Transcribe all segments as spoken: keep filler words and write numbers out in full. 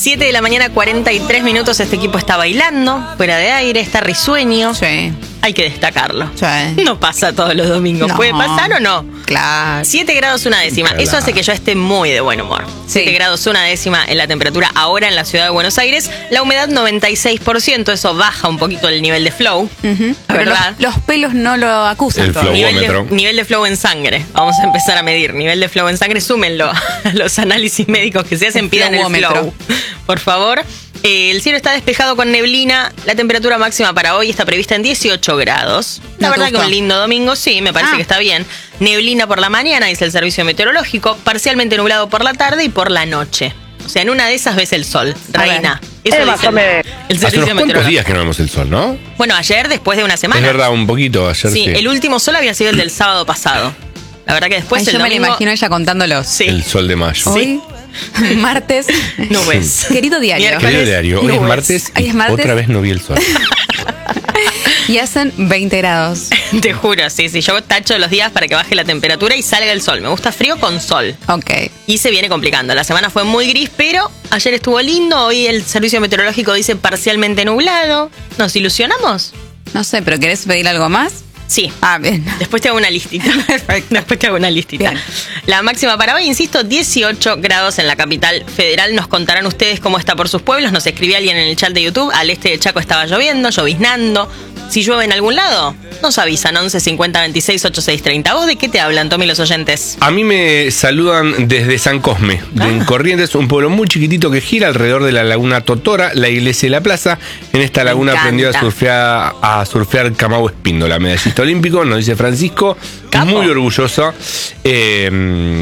siete de la mañana, cuarenta y tres minutos. Este equipo está bailando, fuera de aire, está risueño. Sí. Hay que destacarlo. Sí. No pasa todos los domingos. No. ¿Puede pasar o no? Claro. siete grados una décima. Claro. Eso hace que yo esté muy de buen humor. Sí. siete grados una décima en la temperatura ahora en la ciudad de Buenos Aires. La humedad noventa y seis por ciento. Eso baja un poquito el nivel de flow. Uh-huh. Pero ¿Verdad? los, los pelos no lo acusan El todavía. flow. Nivel de, Flowómetro. nivel de flow en sangre. Vamos a empezar a medir. Nivel de flow en sangre, súmenlo a los análisis médicos que se hacen, pidan el Flowómetro. flow. Por favor. Eh, el cielo está despejado con neblina. La temperatura máxima para hoy está prevista en dieciocho grados. La ¿No te verdad que gustó? un lindo domingo, sí, me parece Ah. que está bien. Neblina por la mañana, dice el servicio meteorológico. Parcialmente nublado por la tarde y por la noche. O sea, en una de esas ves el sol, A reina. ver. Eso dice el, el Hace servicio unos cuantos meteorológico. días que no vemos el sol, ¿no? Bueno, ayer, después de una semana. Es verdad, un poquito ayer Sí, sí. el último sol había sido el del sábado pasado. La verdad que después Ay, el yo me la domingo... imagino ella contándolos. Sí. El sol de mayo. Hoy, martes. Nubes. Querido diario. Miércoles. Querido diario, hoy es nubes. martes Hoy y es martes. otra vez no vi el sol. Y hacen veinte grados. Te juro, sí, sí. Yo tacho los días para que baje la temperatura y salga el sol. Me gusta frío con sol. Ok. Y se viene complicando. La semana fue muy gris, pero ayer estuvo lindo. Hoy el servicio meteorológico dice parcialmente nublado. ¿Nos ilusionamos? No sé, pero ¿querés pedir algo más? Sí. Ah, bien. Después te hago una listita. Después te hago una listita. Bien. La máxima para hoy, insisto, dieciocho grados en la capital federal. Nos contarán ustedes cómo está por sus pueblos. Nos escribió alguien en el chat de YouTube. Al este de Chaco estaba lloviendo, lloviznando. Si llueve en algún lado, nos avisan. once cincuenta veintiséis ochenta y seis treinta. ¿Vos de qué te hablan, Tommy, los oyentes? A mí me saludan desde San Cosme, de en Ah. Corrientes, un pueblo muy chiquitito que gira alrededor de la laguna Totora, la iglesia y la plaza. En esta laguna encanta. aprendió a surfear, a surfear Camau Espíndola, medallista olímpico, nos dice Francisco, Capo. muy orgulloso. Eh,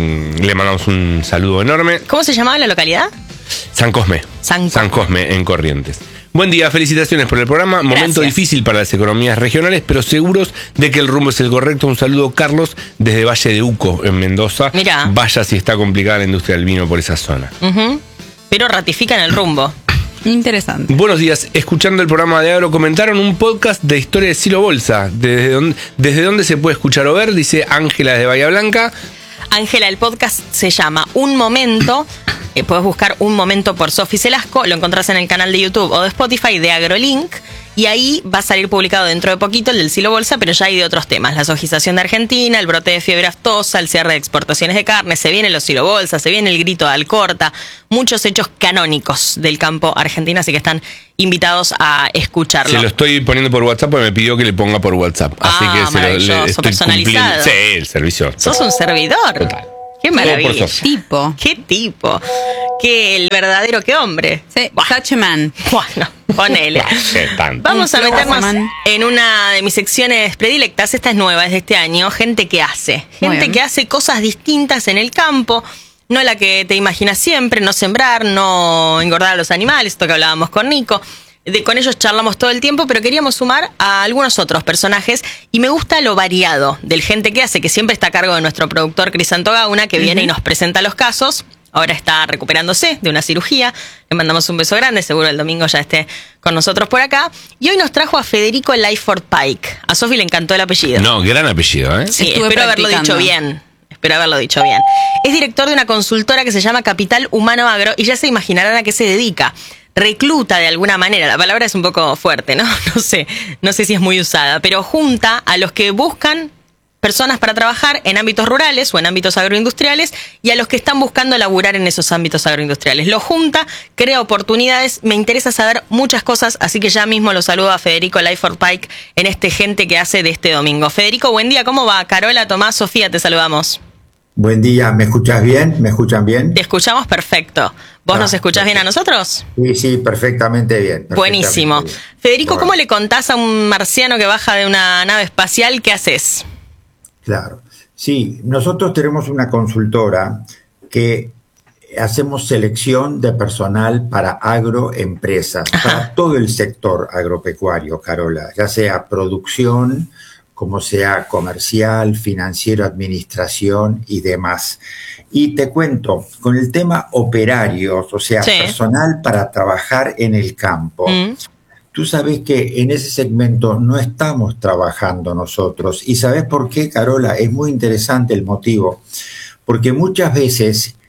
le mandamos un saludo enorme. ¿Cómo se llamaba la localidad? San Cosme. San Cosme. Cosme, en Corrientes. Buen día, felicitaciones por el programa. Momento Gracias. difícil para las economías regionales, pero seguros de que el rumbo es el correcto. Un saludo, Carlos, desde Valle de Uco, en Mendoza. Mirá. Vaya si está complicada la industria del vino por esa zona. Ujú. Pero ratifican el rumbo. Interesante. Buenos días, escuchando el programa de Agro, comentaron un podcast de historia de Silo Bolsa. ¿Desde dónde, desde dónde se puede escuchar o ver? Dice Ángela de Bahía Blanca. Ángela, el podcast se llama Un Momento. Eh, puedes buscar Un Momento por Sofi Celasco. Lo encontrás en el canal de YouTube o de Spotify de AgroLink. Y ahí va a salir publicado dentro de poquito el del Silo Bolsa, pero ya hay de otros temas. La sojización de Argentina, el brote de fiebre aftosa, el cierre de exportaciones de carne, se vienen los Silo Bolsa, se viene el grito de Alcorta. Muchos hechos canónicos del campo argentino, así que están invitados a escucharlo. Se lo estoy poniendo por WhatsApp porque me pidió que le ponga por WhatsApp. Así Ah, que se lo, maravilloso, le estoy personalizado. cumpliendo. Sí, el servicio. Sos un servidor. Total. Qué Todo por maravilla. Sofi. Tipo. Qué tipo. Qué el verdadero, qué hombre. Sí, Buah. such a man. Bueno, ponele. Qué tanto. Vamos a Un flow meternos man. en una de mis secciones predilectas. Esta es nueva, es de este año. Gente que hace. Muy Gente bien. que hace cosas distintas en el campo. No la que te imaginas siempre, no sembrar, no engordar a los animales, esto que hablábamos con Nico. De, con ellos charlamos todo el tiempo, pero queríamos sumar a algunos otros personajes y me gusta lo variado del gente que hace, que siempre está a cargo de nuestro productor Crisanto Gauna, que viene y nos presenta los casos. Ahora está recuperándose de una cirugía. Le mandamos un beso grande, seguro el domingo ya esté con nosotros por acá. Y hoy nos trajo a Federico Lyford Pike. A Sofi le encantó el apellido. No, gran apellido, ¿eh? Sí, Estuve espero haberlo practicando. dicho bien. Espero haberlo dicho bien. Es director de una consultora que se llama Capital Humano Agro y ya se imaginarán a qué se dedica. Recluta de alguna manera, la palabra es un poco fuerte, ¿no? No sé, no sé si es muy usada, pero junta a los que buscan personas para trabajar en ámbitos rurales o en ámbitos agroindustriales y a los que están buscando laburar en esos ámbitos agroindustriales. Lo junta, crea oportunidades, me interesa saber muchas cosas, así que ya mismo lo saludo a Federico Lyford Pike en este Gente que hace de este domingo. Federico, buen día, ¿cómo va? Carola, Tomás, Sofía, te saludamos. Buen día, ¿me escuchas bien? ¿Me escuchan bien? Te escuchamos perfecto. ¿Vos Ah, nos escuchás bien a perfecto. nosotros? Sí, sí, perfectamente bien. perfectamente Buenísimo. bien. Federico, ¿cómo Bueno, le contás a un marciano que baja de una nave espacial qué haces? Claro. Sí, nosotros tenemos una consultora que hacemos selección de personal para agroempresas, para todo el sector agropecuario, Carola, ya sea producción, como sea comercial, financiero, administración y demás. Y te cuento, con el tema operarios, o sea, Sí. personal para trabajar en el campo, Mm. tú sabes que en ese segmento no estamos trabajando nosotros. ¿Y sabes por qué, Carola? Es muy interesante el motivo. Porque muchas veces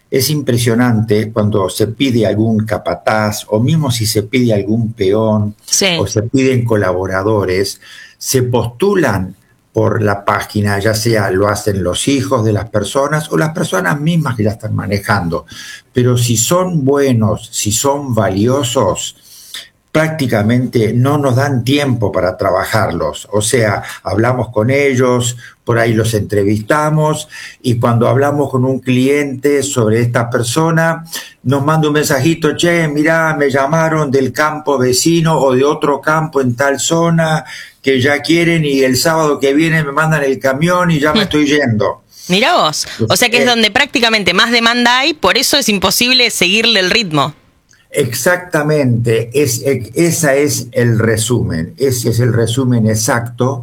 es impresionante cuando se pide algún capataz, o mismo si se pide algún peón, Sí. o se piden colaboradores, se postulan por la página, ya sea lo hacen los hijos de las personas o las personas mismas que la están manejando. Pero si son buenos, si son valiosos, prácticamente no nos dan tiempo para trabajarlos. O sea, hablamos con ellos, por ahí los entrevistamos, y cuando hablamos con un cliente sobre esta persona, nos manda un mensajito: che, mirá, me llamaron del campo vecino o de otro campo en tal zona que ya quieren, y el sábado que viene me mandan el camión y ya me estoy yendo. Mirá vos. O sea que es donde prácticamente más demanda hay, por eso es imposible seguirle el ritmo. Exactamente, es, esa es el resumen, ese es el resumen exacto,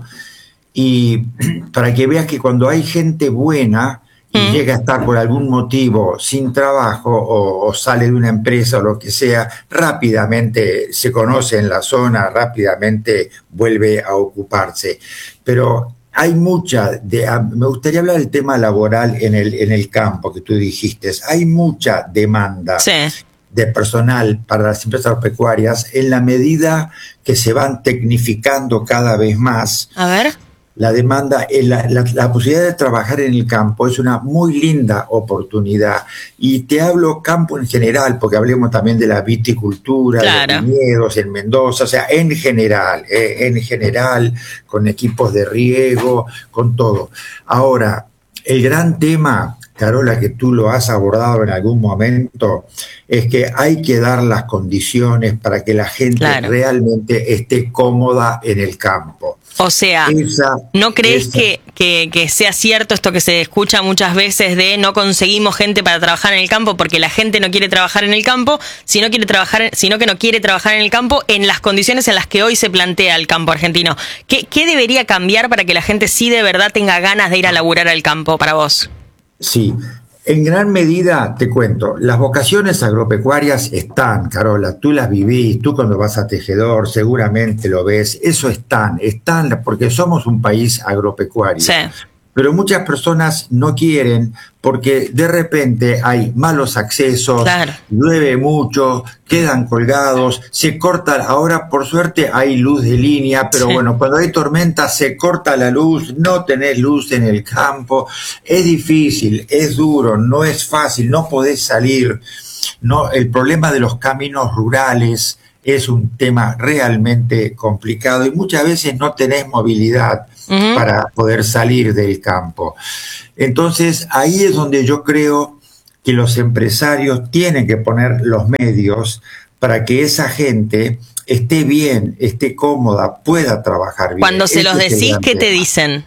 y para que veas que cuando hay gente buena y mm. llega a estar por algún motivo sin trabajo o, o sale de una empresa o lo que sea, rápidamente se conoce en la zona, rápidamente vuelve a ocuparse. Pero hay mucha, de, me gustaría hablar del tema laboral en el, en el campo que tú dijiste, hay mucha demanda. Sí. de personal para las empresas agropecuarias en la medida que se van tecnificando cada vez más. A ver. La demanda, la, la, la posibilidad de trabajar en el campo es una muy linda oportunidad. Y te hablo campo en general, porque hablemos también de la viticultura, claro. de los viñedos en Mendoza, o sea, en general, eh, en general, con equipos de riego, con todo. Ahora, el gran tema, Carola, que tú lo has abordado en algún momento, es que hay que dar las condiciones para que la gente claro. realmente esté cómoda en el campo. O sea, esa, ¿no crees esa, que, que, que sea cierto esto que se escucha muchas veces de no conseguimos gente para trabajar en el campo porque la gente no quiere trabajar en el campo, sino, quiere trabajar, sino que no quiere trabajar en el campo en las condiciones en las que hoy se plantea el campo argentino? ¿Qué, qué debería cambiar para que la gente sí de verdad tenga ganas de ir a laburar al campo para vos? Sí, en gran medida, te cuento, las vocaciones agropecuarias están, Carola, tú las vivís, tú cuando vas a Tejedor seguramente lo ves, eso están, están porque somos un país agropecuario. Sí. Pero muchas personas no quieren porque de repente hay malos accesos, claro. llueve mucho, quedan colgados, se corta, ahora por suerte hay luz de línea, pero sí. bueno, cuando hay tormenta se corta la luz, no tenés luz en el campo, es difícil, es duro, no es fácil, no podés salir, no, el problema de los caminos rurales es un tema realmente complicado y muchas veces no tenés movilidad uh-huh. para poder salir del campo. Entonces, ahí es donde yo creo que los empresarios tienen que poner los medios para que esa gente esté bien, esté cómoda, pueda trabajar bien. Cuando se los decís, ¿qué te dicen?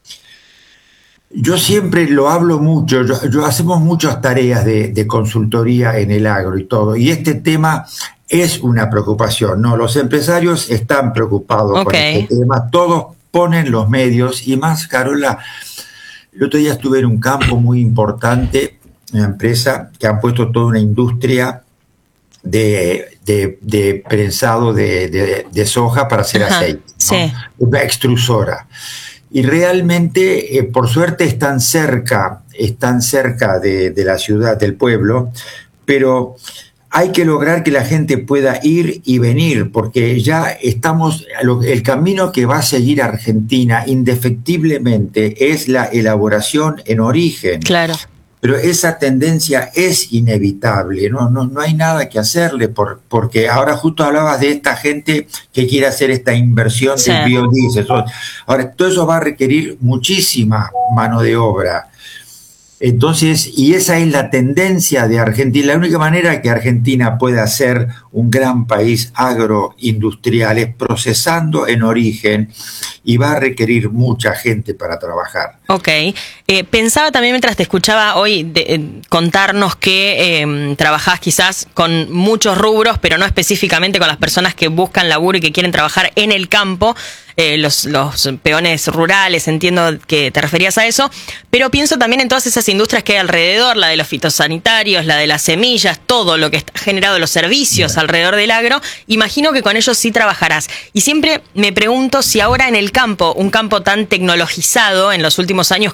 Yo siempre lo hablo mucho, yo, yo hacemos muchas tareas de, de consultoría en el agro y todo, y este tema es una preocupación, ¿no? Los empresarios están preocupados okay. con este tema, todos ponen los medios, y más, Carola, el otro día estuve en un campo muy importante, una empresa que han puesto toda una industria de, de, de prensado de, de, de soja para hacer Ajá, aceite, ¿no? Sí. Una extrusora. Y realmente, eh, por suerte, están cerca, están cerca de, de la ciudad, del pueblo, pero hay que lograr que la gente pueda ir y venir, porque ya estamos, el camino que va a seguir Argentina indefectiblemente es la elaboración en origen. Claro. Pero esa tendencia es inevitable, no, no, no hay nada que hacerle, por, porque ahora justo hablabas de esta gente que quiere hacer esta inversión sí. del biodiesel. Ahora, todo eso va a requerir muchísima mano de obra. Entonces, y esa es la tendencia de Argentina. La única manera que Argentina pueda ser un gran país agroindustrial es procesando en origen, y va a requerir mucha gente para trabajar. Ok. Eh, pensaba también mientras te escuchaba hoy de, eh, contarnos que eh, trabajás quizás con muchos rubros, pero no específicamente con las personas que buscan laburo y que quieren trabajar en el campo. Eh, los, los peones rurales, entiendo que te referías a eso, pero pienso también en todas esas industrias que hay alrededor, la de los fitosanitarios, la de las semillas, todo lo que está generado, los servicios yeah. alrededor del agro. Imagino que con ellos sí trabajarás. Y siempre me pregunto si ahora en el campo, un campo tan tecnologizado, en los últimos años cambió mucho,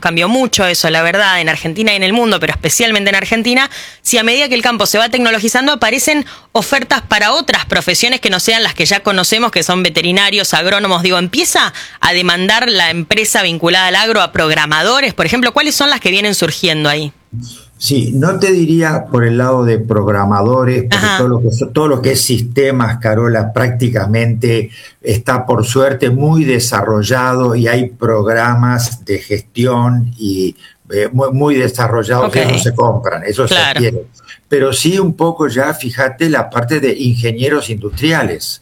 mucho eso, la verdad, en Argentina y en el mundo, pero especialmente en Argentina, si a medida que el campo se va tecnologizando aparecen ofertas para otras profesiones que no sean las que ya conocemos, que son veterinarios, agrónomos. Digo, ¿empieza a demandar la empresa vinculada al agro a programadores, por ejemplo? ¿Cuáles son las que vienen surgiendo ahí? Sí, no te diría por el lado de programadores, porque todo lo, que, todo lo que es sistemas, Carola, prácticamente está por suerte muy desarrollado y hay programas de gestión y eh, muy, muy desarrollados, okay. Que no se compran, eso claro. Se adquiere. Pero sí un poco ya, fíjate, la parte de ingenieros industriales.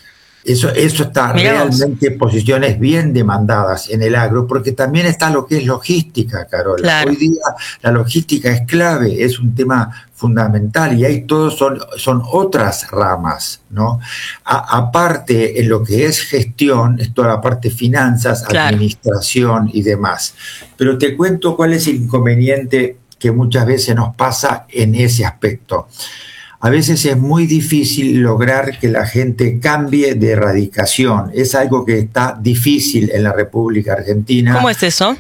Eso, eso está Miramos. realmente posiciones bien demandadas en el agro, porque también está lo que es logística, Carola. Claro. Hoy día la logística es clave, es un tema fundamental y ahí todos son, son otras ramas, ¿no? A, aparte, en lo que es gestión, es toda la parte finanzas, claro. administración y demás. Pero te cuento cuál es el inconveniente que muchas veces nos pasa en ese aspecto. A veces es muy difícil lograr que la gente cambie de radicación. Es algo que está difícil en la República Argentina. ¿Cómo es eso?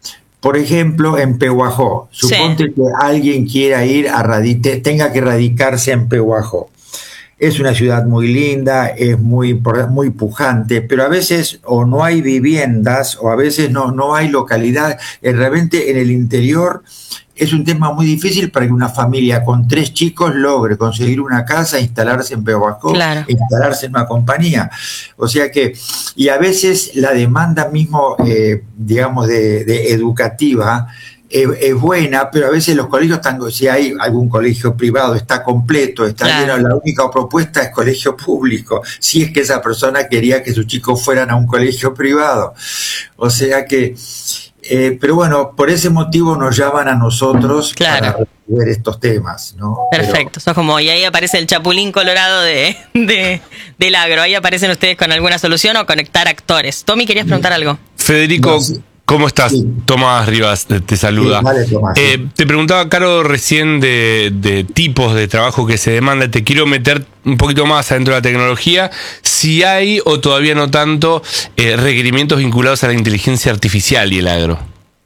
Por ejemplo, en Pehuajó. Suponte sí. que alguien quiera ir a radicar, tenga que radicarse en Pehuajó. Es una ciudad muy linda, es muy, muy pujante, pero a veces o no hay viviendas o a veces no, no hay localidad. De repente en el interior es un tema muy difícil para que una familia con tres chicos logre conseguir una casa, instalarse en Pehuajó, claro. instalarse en una compañía. O sea que, y a veces la demanda mismo, eh, digamos, de, de educativa es, es buena, pero a veces los colegios están, si hay algún colegio privado, está completo, está claro. lleno, la única propuesta es colegio público, si es que esa persona quería que sus chicos fueran a un colegio privado. O sea que... Eh, pero bueno, por ese motivo nos llaman a nosotros claro. para resolver estos temas, ¿no? Perfecto, sos como, y ahí aparece el chapulín colorado de, de, del agro, ahí aparecen ustedes con alguna solución o conectar actores. Tommy, ¿querías preguntar algo? Federico, no, sí. ¿Cómo estás? Sí. Tomás Rivas te saluda. Sí, vale, Tomás, eh, sí. Te preguntaba, Caro, recién de, de tipos de trabajo que se demanda. Te quiero meter un poquito más adentro de la tecnología. Si hay, o todavía no tanto, eh, requerimientos vinculados a la inteligencia artificial y el agro.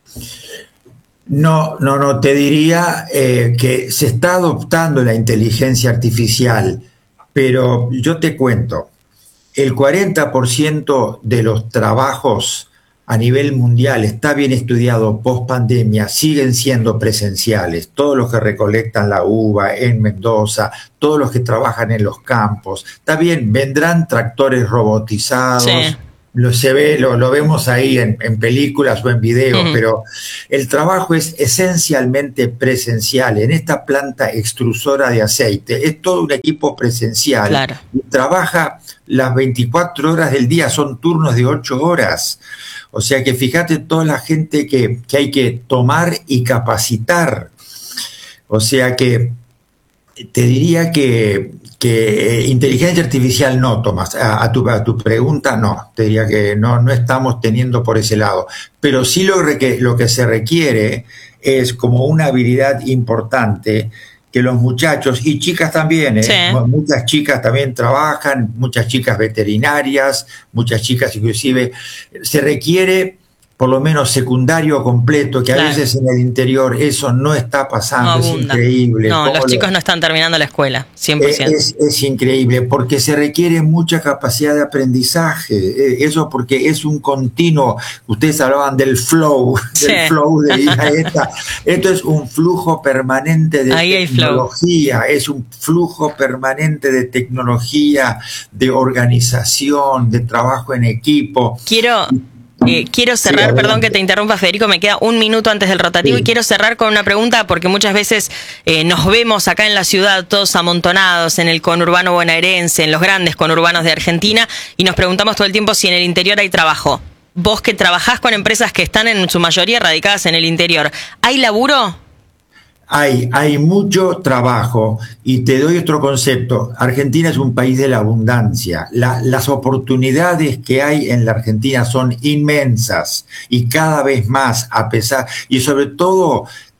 No, no, no. Te diría eh, que se está adoptando la inteligencia artificial, pero yo te cuento, el cuarenta por ciento de los trabajos a nivel mundial, está bien estudiado post pandemia, siguen siendo presenciales. Todos los que recolectan la uva en Mendoza, todos los que trabajan en los campos, está bien, vendrán tractores robotizados, sí. lo, se ve, lo, lo vemos ahí en, en películas o en videos, uh-huh. pero el trabajo es esencialmente presencial. En esta planta extrusora de aceite es todo un equipo presencial, claro. y trabaja las veinticuatro horas del día, son turnos de ocho horas. O sea que fíjate toda la gente que, que hay que tomar y capacitar. O sea que te diría que, que inteligencia artificial no, Tomás. A, a, tu, a tu pregunta no. Te diría que no, no estamos teniendo por ese lado. Pero sí lo, que, lo que se requiere es como una habilidad importante que los muchachos, y chicas también, ¿eh? Sí. Muchas chicas también trabajan, muchas chicas veterinarias, muchas chicas inclusive, se requiere por lo menos secundario completo, que a claro. veces en el interior eso no está pasando, no es increíble. No, los chicos lo, no están terminando la escuela, cien por ciento. Es, es increíble, porque se requiere mucha capacidad de aprendizaje, eso porque es un continuo, ustedes hablaban del flow, sí. del flow de vida esta, esto es un flujo permanente de Ahí tecnología, es un flujo permanente de tecnología, de organización, de trabajo en equipo. Quiero... Eh, quiero cerrar, sí, perdón que te interrumpa, Federico, me queda un minuto antes del rotativo, sí. y quiero cerrar con una pregunta porque muchas veces eh, nos vemos acá en la ciudad todos amontonados en el conurbano bonaerense, en los grandes conurbanos de Argentina, y nos preguntamos todo el tiempo si en el interior hay trabajo. Vos que trabajás con empresas que están en su mayoría radicadas en el interior, ¿hay laburo? Hay, hay mucho trabajo, y te doy otro concepto. Argentina es un país de la abundancia. La, las oportunidades que hay en la Argentina son inmensas y cada vez más, a pesar, y sobre todo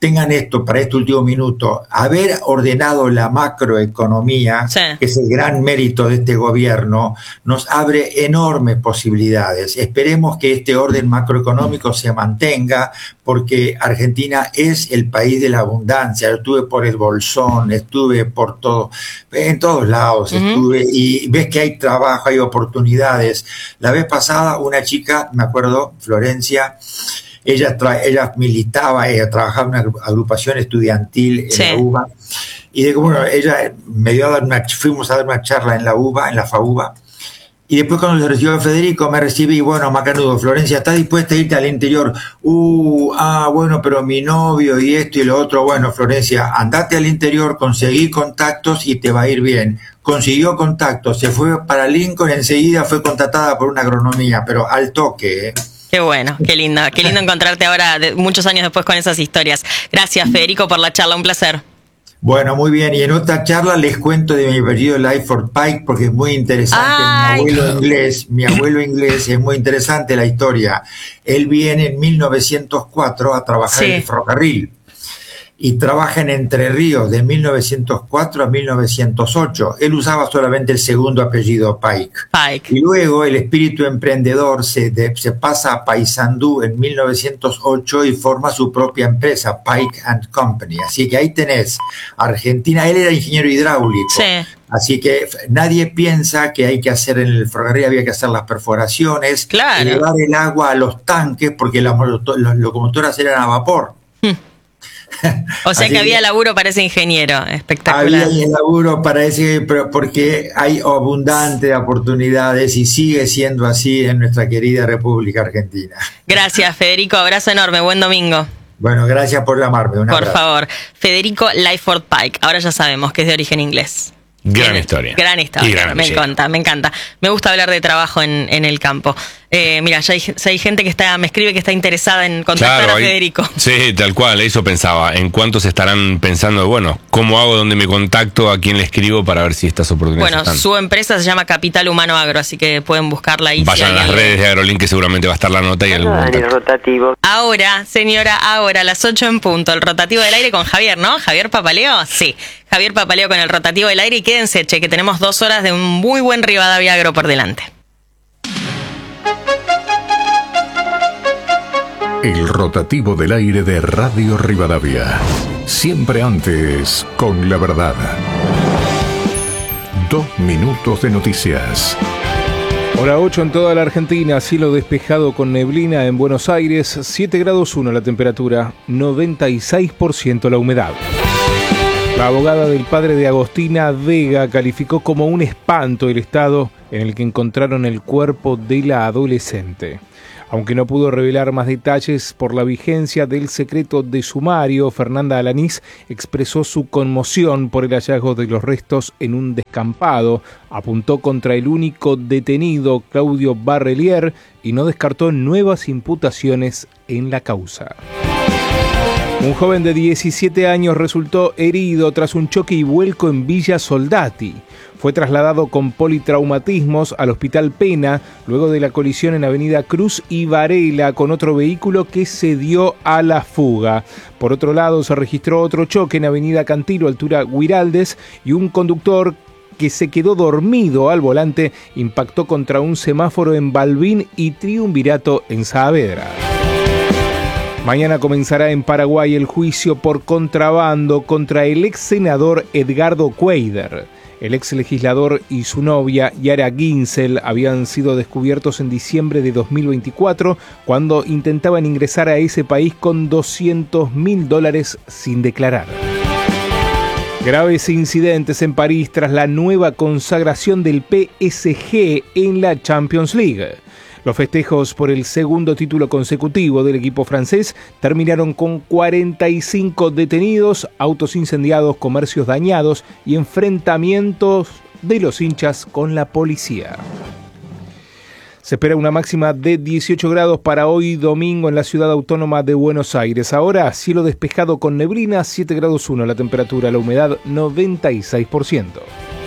tengan esto para este último minuto, haber ordenado la macroeconomía, sí. que es el gran mérito de este gobierno, nos abre enormes posibilidades. Esperemos que este orden macroeconómico se mantenga, porque Argentina es el país de la abundancia. Yo estuve por el Bolsón, estuve por todo, en todos lados, uh-huh. estuve, y ves que hay trabajo, hay oportunidades. La vez pasada una chica, me acuerdo, Florencia, ella, tra- ella militaba, ella trabajaba en una agrupación estudiantil en sí. la UBA, y de, bueno, ella me dio a dar una, fuimos a dar una charla en la UBA, en la FAUBA, y después cuando se recibió Federico me recibí, bueno, Macanudo, Florencia, ¿estás dispuesta a irte al interior? Uh, ah, bueno, pero mi novio y esto y lo otro. Bueno, Florencia, andate al interior, conseguí contactos y te va a ir bien. Consiguió contactos, se fue para Lincoln, enseguida fue contratada por una agronomía, pero al toque, ¿eh? Qué bueno, qué lindo, qué lindo encontrarte ahora, de, muchos años después, con esas historias. Gracias, Federico, por la charla, un placer. Bueno, muy bien, y en otra charla les cuento de mi apellido Lyford Pike, porque es muy interesante. Ay. Mi abuelo inglés, mi abuelo inglés, es muy interesante la historia. Él viene en mil novecientos cuatro a trabajar sí. en el ferrocarril, y trabaja en Entre Ríos de mil novecientos cuatro a mil novecientos ocho. Él usaba solamente el segundo apellido Pike. Pike. Y luego el espíritu emprendedor se, de, se pasa a Paysandú en mil novecientos ocho y forma su propia empresa, Pike and Company. Así que ahí tenés Argentina. Él era ingeniero hidráulico. Sí. Así que nadie piensa que hay que hacer en el ferrocarril, había que hacer las perforaciones, claro. llevar el agua a los tanques, porque las, las locomotoras eran a vapor. Hmm. O sea Así que había laburo para ese ingeniero, espectacular. Había laburo para ese, pero porque hay abundante oportunidades y sigue siendo así en nuestra querida República Argentina. Gracias, Federico, abrazo enorme, buen domingo. Bueno, gracias por llamarme. Un por abrazo. favor, Federico Lyford Pike, ahora ya sabemos que es de origen inglés. Gran Tiene, historia. Gran historia, gran me encanta, me encanta. Me gusta hablar de trabajo en, en el campo. Eh, mira, ya hay, ya hay gente que está me escribe que está interesada en contactar claro, a hay, Federico. Sí, tal cual, eso pensaba. ¿En cuántos estarán pensando, bueno, cómo hago, dónde me contacto, a quién le escribo para ver si estas oportunidades Bueno, están? Su empresa se llama Capital Humano Agro, así que pueden buscarla ahí. Vayan si a las algo. redes de AgroLink, que seguramente va a estar la nota y algún contacto. Rotativo. Ahora, señora, ahora a las ocho en punto, el rotativo del aire con Javier, ¿no? Javier Papaleo, sí. Javier Papaleo con el rotativo del aire, y quédense, che, que tenemos dos horas de un muy buen Rivadavia Agro por delante. El rotativo del aire de Radio Rivadavia. Siempre antes con la verdad. Dos minutos de noticias. Hora ocho en toda la Argentina, cielo despejado con neblina en Buenos Aires, siete grados uno la temperatura, noventa y seis por ciento la humedad. La abogada del padre de Agostina Vega calificó como un espanto el estado en el que encontraron el cuerpo de la adolescente. Aunque no pudo revelar más detalles por la vigencia del secreto de sumario, Fernanda Alanís expresó su conmoción por el hallazgo de los restos en un descampado, apuntó contra el único detenido, Claudio Barrelier, y no descartó nuevas imputaciones en la causa. Un joven de diecisiete años resultó herido tras un choque y vuelco en Villa Soldati. Fue trasladado con politraumatismos al Hospital Pena luego de la colisión en Avenida Cruz y Varela con otro vehículo que se dio a la fuga. Por otro lado, se registró otro choque en Avenida Cantilo, altura Guiraldes, y un conductor que se quedó dormido al volante impactó contra un semáforo en Balbín y Triunvirato en Saavedra. Mañana comenzará en Paraguay el juicio por contrabando contra el ex senador Edgardo Cuéllar. El ex legislador y su novia, Yara Ginsel, habían sido descubiertos en diciembre de dos mil veinticuatro cuando intentaban ingresar a ese país con doscientos mil dólares sin declarar. Graves incidentes en París tras la nueva consagración del P S G en la Champions League. Los festejos por el segundo título consecutivo del equipo francés terminaron con cuarenta y cinco detenidos, autos incendiados, comercios dañados y enfrentamientos de los hinchas con la policía. Se espera una máxima de dieciocho grados para hoy domingo en la ciudad autónoma de Buenos Aires. Ahora, cielo despejado con neblina, siete grados uno la temperatura, la humedad noventa y seis por ciento.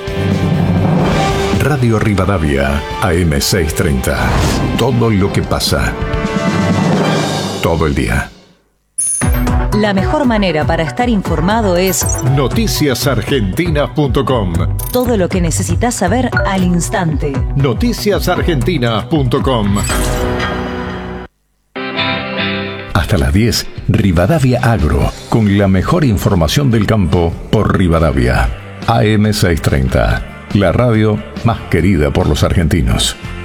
Radio Rivadavia, A M seiscientos treinta. Todo lo que pasa. Todo el día. La mejor manera para estar informado es noticias argentinas punto com. todo lo que necesitas saber al instante. noticias argentinas punto com. Hasta las diez, Rivadavia Agro, con la mejor información del campo por Rivadavia. A M seiscientos treinta, la radio más querida por los argentinos.